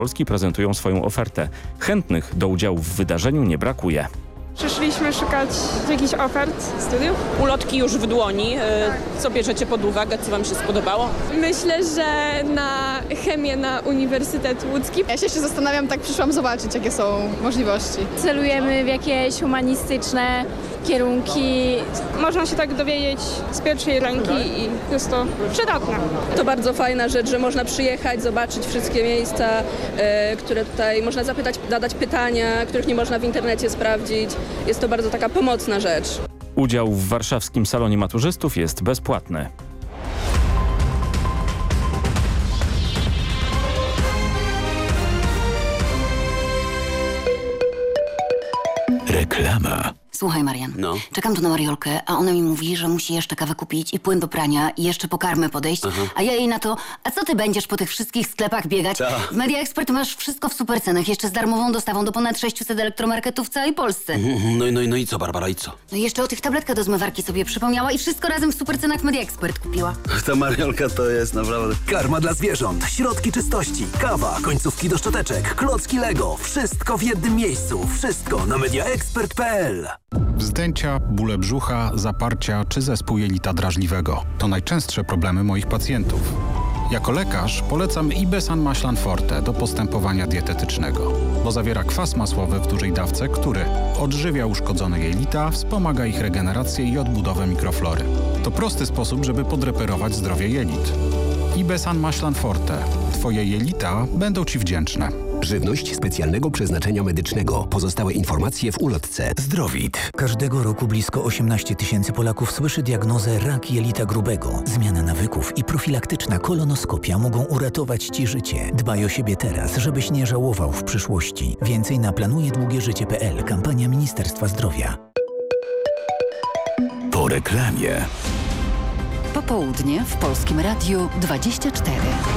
Polski prezentują swoją ofertę. Chętnych do udziału w wydarzeniu nie brakuje. Przyszliśmy szukać jakichś ofert studiów. Ulotki już w dłoni. Co bierzecie pod uwagę? Co wam się spodobało? Myślę, że na chemię na Uniwersytet Łódzki. Ja się jeszcze zastanawiam, tak przyszłam zobaczyć, jakie są możliwości. Celujemy w jakieś humanistyczne kierunki. Można się tak dowiedzieć z pierwszej ręki i jest to przydatne. To bardzo fajna rzecz, że można przyjechać, zobaczyć wszystkie miejsca, które tutaj można zapytać, zadać pytania, których nie można w internecie sprawdzić. Jest to bardzo taka pomocna rzecz. Udział w warszawskim salonie maturzystów jest bezpłatny. Reklama. Słuchaj, Marian, No. czekam tu na Mariolkę, a ona mi mówi, że musi jeszcze kawę kupić i płyn do prania i jeszcze po karmę podejść, a ja jej na to, a co ty będziesz po tych wszystkich sklepach biegać? W Media Expert masz wszystko w supercenach, jeszcze z darmową dostawą do ponad 600 elektromarketów w całej Polsce. No i co, Barbara, i co? No i jeszcze o tych tabletkach do zmywarki sobie przypomniała i wszystko razem w supercenach w Media Expert kupiła. Ta Mariolka to jest naprawdę... Karma dla zwierząt, środki czystości, kawa, końcówki do szczoteczek, klocki Lego. Wszystko w jednym miejscu. Wszystko na mediaexpert.pl. Wzdęcia, bóle brzucha, zaparcia czy zespół jelita drażliwego. To najczęstsze problemy moich pacjentów. Jako lekarz polecam Ibesan Maślan Forte do postępowania dietetycznego, bo zawiera kwas masłowy w dużej dawce, który odżywia uszkodzone jelita, wspomaga ich regenerację i odbudowę mikroflory. To prosty sposób, żeby podreperować zdrowie jelit. Ibesan Maślan Forte. Twoje jelita będą Ci wdzięczne. Żywność specjalnego przeznaczenia medycznego. Pozostałe informacje w ulotce. Zdrowit. Każdego roku blisko 18 000 Polaków słyszy diagnozę rak jelita grubego. Zmiana nawyków i profilaktyczna kolonoskopia mogą uratować Ci życie. Dbaj o siebie teraz, żebyś nie żałował w przyszłości. Więcej na planujedługieżycie.pl. Kampania Ministerstwa Zdrowia. Po reklamie. Popołudnie w Polskim Radiu 24.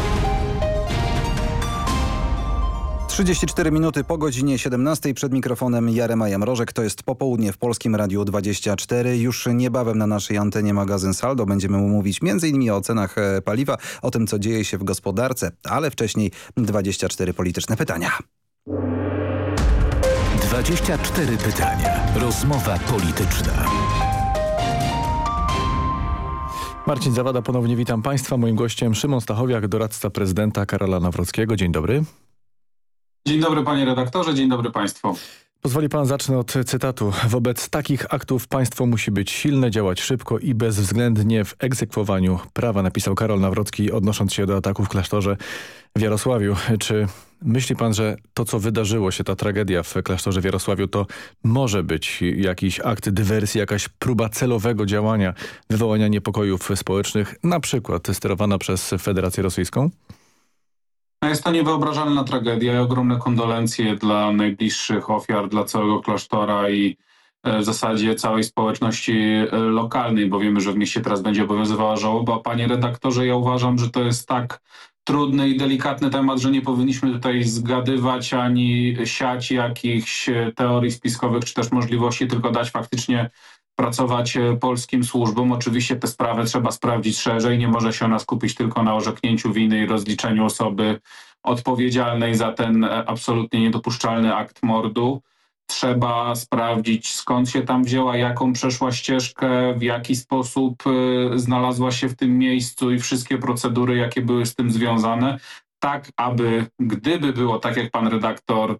34 minuty po godzinie 17. Przed mikrofonem Jarema Mrożek. To jest Popołudnie w Polskim Radiu 24. Już niebawem na naszej antenie magazyn Saldo. Będziemy mówić m.in. o cenach paliwa, o tym, co dzieje się w gospodarce, ale wcześniej 24 polityczne pytania. 24 pytania. Rozmowa polityczna. Marcin Zawada, ponownie witam Państwa. Moim gościem Szymon Stachowiak, doradca prezydenta Karola Nawrockiego. Dzień dobry. Dzień dobry panie redaktorze, dzień dobry państwu. Pozwoli pan, zacznę od cytatu. Wobec takich aktów państwo musi być silne, działać szybko i bezwzględnie w egzekwowaniu prawa, napisał Karol Nawrocki, odnosząc się do ataku w klasztorze w Jarosławiu. Czy myśli pan, że to, co wydarzyło się, ta tragedia w klasztorze w Jarosławiu, to może być jakiś akt dywersji, jakaś próba celowego działania, wywołania niepokojów społecznych, na przykład sterowana przez Federację Rosyjską? Jest to niewyobrażalna tragedia i ogromne kondolencje dla najbliższych ofiar, dla całego klasztora i w zasadzie całej społeczności lokalnej, bo wiemy, że w mieście teraz będzie obowiązywała żałoba. Panie redaktorze, ja uważam, że to jest tak trudny i delikatny temat, że nie powinniśmy tutaj zgadywać ani siać jakichś teorii spiskowych czy też możliwości, tylko dać faktycznie pracować polskim służbom. Oczywiście tę sprawę trzeba sprawdzić szerzej. Nie może się ona skupić tylko na orzeknięciu winy i rozliczeniu osoby odpowiedzialnej za ten absolutnie niedopuszczalny akt mordu. Trzeba sprawdzić, skąd się tam wzięła, jaką przeszła ścieżkę, w jaki sposób znalazła się w tym miejscu i wszystkie procedury, jakie były z tym związane. Tak, aby gdyby było tak, jak pan redaktor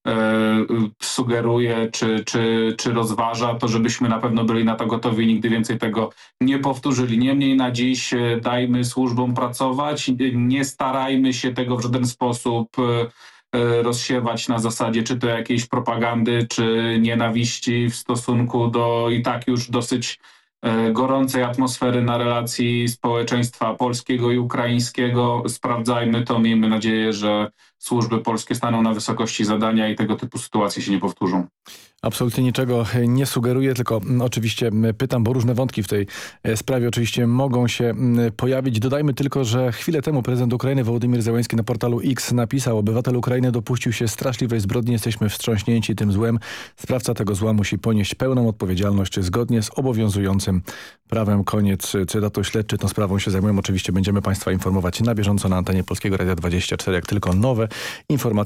sugeruje czy rozważa, to żebyśmy na pewno byli na to gotowi i nigdy więcej tego nie powtórzyli. Niemniej na dziś dajmy służbom pracować, nie starajmy się tego w żaden sposób rozsiewać na zasadzie czy to jakiejś propagandy, czy nienawiści w stosunku do i tak już dosyć gorącej atmosfery na relacji społeczeństwa polskiego i ukraińskiego. Sprawdzajmy to, miejmy nadzieję, że służby polskie staną na wysokości zadania i tego typu sytuacje się nie powtórzą. Absolutnie niczego nie sugeruję, tylko oczywiście pytam, bo różne wątki w tej sprawie oczywiście mogą się pojawić. Dodajmy tylko, że chwilę temu prezydent Ukrainy Wołodymyr Zełenski na portalu X napisał: obywatel Ukrainy dopuścił się straszliwej zbrodni, jesteśmy wstrząśnięci tym złem. Sprawca tego zła musi ponieść pełną odpowiedzialność zgodnie z obowiązującym prawem. Koniec cytatu. Śledczy tą sprawą się zajmują. Oczywiście będziemy Państwa informować na bieżąco na antenie Polskiego Radia 24, jak tylko nowe Informacje